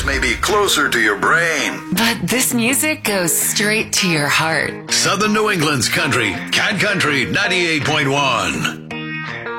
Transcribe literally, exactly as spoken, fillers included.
lyrics may be closer to your brain, but this music goes straight to your heart. Southern New England's country, Cat Country ninety-eight point one.